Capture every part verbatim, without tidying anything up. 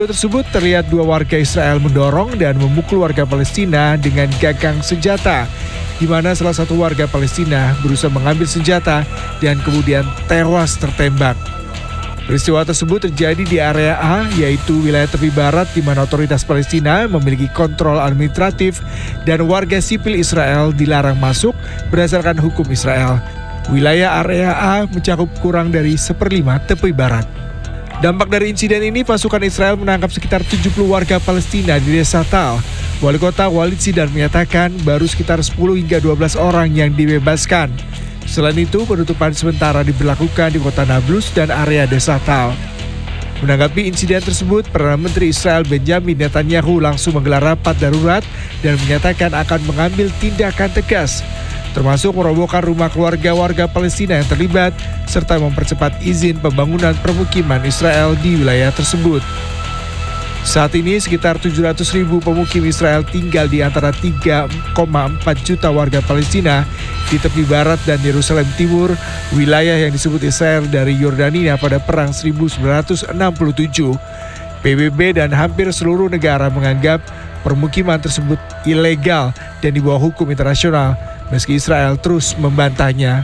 Tersebut terlihat dua warga Israel mendorong dan memukul warga Palestina dengan gagang senjata, di mana salah satu warga Palestina berusaha mengambil senjata dan kemudian tewas tertembak. Peristiwa tersebut terjadi di area A, yaitu wilayah tepi barat di mana otoritas Palestina memiliki kontrol administratif dan warga sipil Israel dilarang masuk berdasarkan hukum Israel. Wilayah area A mencakup kurang dari seperlima tepi barat. Dampak dari insiden ini, pasukan Israel menangkap sekitar tujuh puluh warga Palestina di desa Tal. Wali kota Walid Sidar menyatakan baru sekitar sepuluh hingga dua belas orang yang dibebaskan. Selain itu, penutupan sementara diberlakukan di kota Nablus dan area desa Tal. Menanggapi insiden tersebut, Perdana Menteri Israel Benjamin Netanyahu langsung menggelar rapat darurat dan menyatakan akan mengambil tindakan tegas, termasuk merobohkan rumah keluarga warga Palestina yang terlibat, serta mempercepat izin pembangunan permukiman Israel di wilayah tersebut. Saat ini sekitar tujuh ratus ribu pemukim Israel tinggal di antara tiga koma empat juta warga Palestina di tepi barat dan Yerusalem Timur, wilayah yang disebut Israel dari Yordania pada Perang seribu sembilan ratus enam puluh tujuh. P B B dan hampir seluruh negara menganggap permukiman tersebut ilegal dan di bawah hukum internasional, meski Israel terus membantahnya.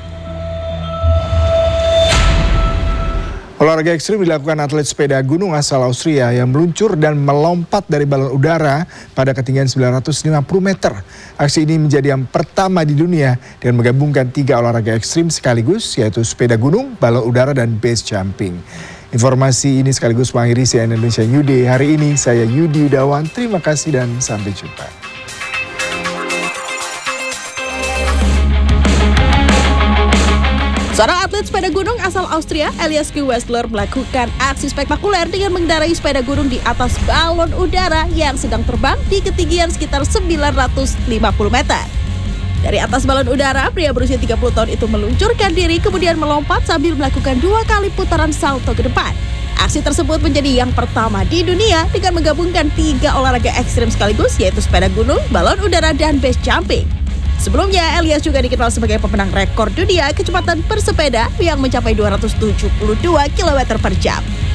Olahraga ekstrim dilakukan atlet sepeda gunung asal Austria yang meluncur dan melompat dari balon udara pada ketinggian sembilan ratus lima puluh meter. Aksi ini menjadi yang pertama di dunia dan menggabungkan tiga olahraga ekstrim sekaligus, yaitu sepeda gunung, balon udara, dan base jumping. Informasi ini sekaligus mengakhiri C N N Indonesia New Day hari ini. Saya Yudi Yudawan, terima kasih dan sampai jumpa. Seorang atlet sepeda gunung asal Austria, Elias Gewessler, melakukan aksi spektakuler dengan mengendarai sepeda gunung di atas balon udara yang sedang terbang di ketinggian sekitar sembilan ratus lima puluh meter. Dari atas balon udara, pria berusia tiga puluh tahun itu meluncurkan diri kemudian melompat sambil melakukan dua kali putaran salto ke depan. Aksi tersebut menjadi yang pertama di dunia dengan menggabungkan tiga olahraga ekstrim sekaligus, yaitu sepeda gunung, balon udara, dan base jumping. Sebelumnya, Elias juga dikenal sebagai pemenang rekor dunia kecepatan bersepeda yang mencapai dua ratus tujuh puluh dua kilometer per jam.